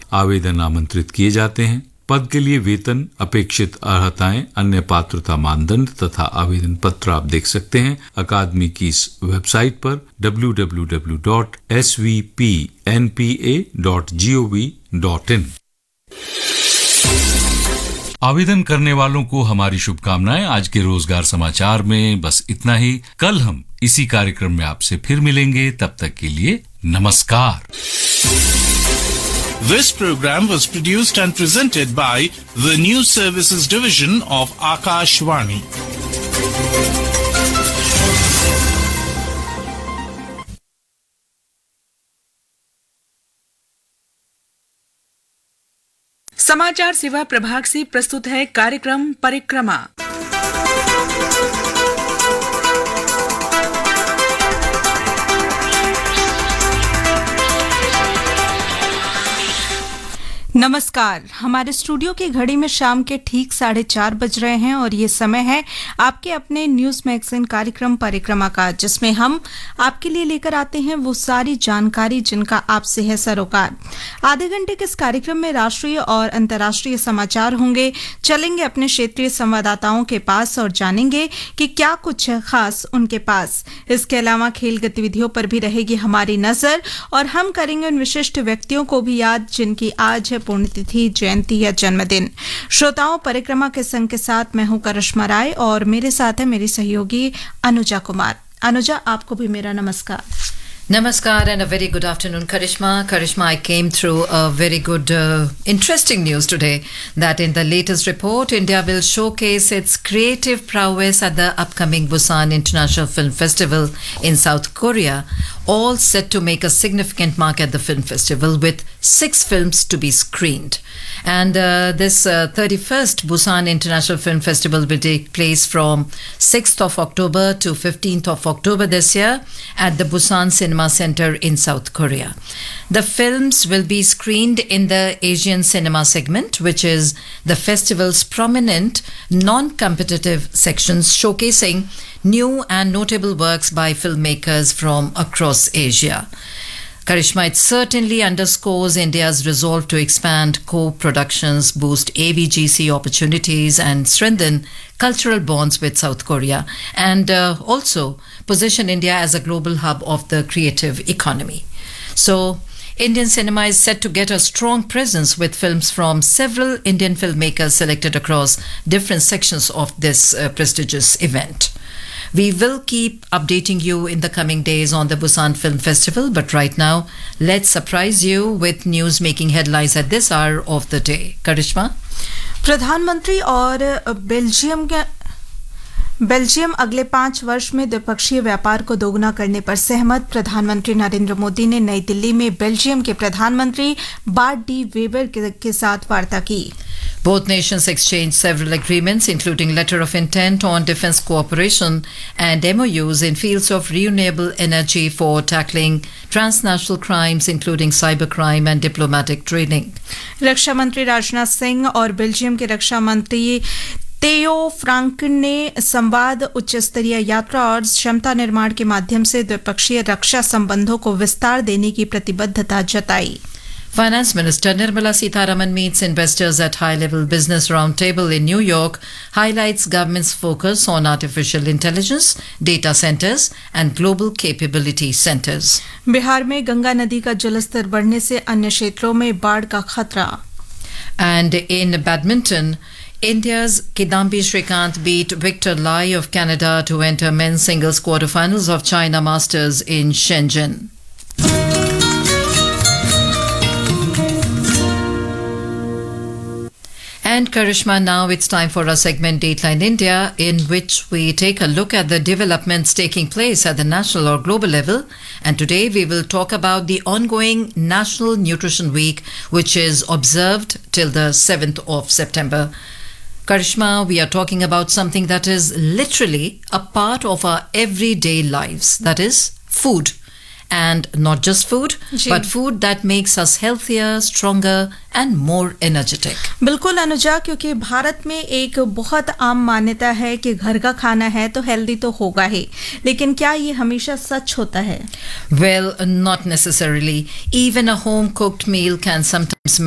आवेदन आमंत्रित किए जाते हैं। पद के लिए वेतन, अपेक्षित अर्हताएं, अन्य पात्रता मानदंड तथा आवेदन पत्र आप देख सकते हैं अकादमी की इस वेबसाइट पर www.svpnpa.gov.in। आवेदन करने वालों को हमारी शुभकामनाएं। आज के रोजगार समाचार में बस इतना ही। कल हम इसी कार्यक्रम में आपसे फिर मिलेंगे, तब तक के लिए नमस्कार। This program was produced and presented by the News Services Division of Akashvani. समाचार सेवा प्रभाग से प्रस्तुत है कार्यक्रम परिक्रमा। नमस्कार। हमारे स्टूडियो की घड़ी में शाम के ठीक 4:30 बज रहे हैं और ये समय है आपके अपने न्यूज मैगजीन कार्यक्रम परिक्रमा का, जिसमें हम आपके लिए लेकर आते हैं वो सारी जानकारी जिनका आपसे है सरोकार। आधे घंटे के इस कार्यक्रम में राष्ट्रीय और अंतर्राष्ट्रीय समाचार होंगे। चलेंगे अपने क्षेत्रीय संवाददाताओं के पास और जानेंगे कि क्या कुछ है खास उनके पास। इसके अलावा खेल गतिविधियों पर भी रहेगी हमारी नजर और हम करेंगे उन विशिष्ट व्यक्तियों को भी याद जिनकी आज है पुण्यतिथि, जयंती या जन्मदिन। श्रोताओं, परिक्रमा के संग के साथ मैं हूं करिश्मा राय और मेरे साथ है मेरी सहयोगी अनुजा कुमार। अनुजा, आपको भी मेरा नमस्कार। Namaskar and a very good afternoon, Karishma. Karishma, I came through a very good, interesting news today that in the latest report, India will showcase its creative prowess at the upcoming Busan International Film Festival in South Korea, all set to make a significant mark at the film festival with 6 films to be screened. And this 31st Busan International Film Festival will take place from 6th of October to 15th of October this year at the Busan Cinema Center in South Korea. The films will be screened in the Asian cinema segment, which is the festival's prominent non-competitive sections, showcasing new and notable works by filmmakers from across Asia. Karishma, it certainly underscores India's resolve to expand co-productions, boost AVGC opportunities and strengthen cultural bonds with South Korea, and also position India as a global hub of the creative economy. So, Indian cinema is set to get a strong presence with films from several Indian filmmakers selected across different sections of this prestigious event. We will keep updating you in the coming days on the Busan Film Festival, but right now, let's surprise you with news making headlines at this hour of the day. Karishma? प्रधानमंत्री और Belgium अगले 5 वर्ष में द्विपक्षीय व्यापार को दोगुना करने पर सहमत। प्रधानमंत्री नरेंद्र मोदी ने नई दिल्ली में बेल्जियम के प्रधानमंत्री बार्ट डी वेबर के साथ वार्ता की। Both nations exchanged several agreements, including letter of intent on defense cooperation and MOUs in fields of renewable energy for tackling transnational crimes, including cybercrime and diplomatic training. रक्षा मंत्री राजनाथ सिंह और Belgium के रक्षा मंत्री तेयो फ्रांकन ने संवाद, उच्च स्तरीय यात्रा और क्षमता निर्माण के माध्यम से द्विपक्षीय रक्षा संबंधों को विस्तार देने की प्रतिबद्धता जताई। Finance Minister Nirmala Sitharaman meets investors at high-level business roundtable in New York, highlights government's focus on artificial intelligence, data centers and global capability centers. Bihar में गंगा नदी का जलस्तर बढ़ने से अन्य क्षेत्रों में बाढ़ का खतरा। And in badminton, India's Kidambi Shrikant beat Victor Lai of Canada to enter men's singles quarterfinals of China Masters in Shenzhen. And Karishma, now it's time for our segment Dateline India, in which we take a look at the developments taking place at the national or global level. And today we will talk about the ongoing National Nutrition Week, which is observed till the 7th of September. Karishma, we are talking about something that is literally a part of our everyday lives, that is food. And not just food, but food that makes us healthier, stronger and more energetic. बिल्कुल अनुजा, क्योंकि भारत में एक बहुत आम मान्यता है कि घर का खाना है तो हेल्दी तो होगा ही, लेकिन क्या ये हमेशा सच होता है? Well, not necessarily. Even a home cooked meal can sometimes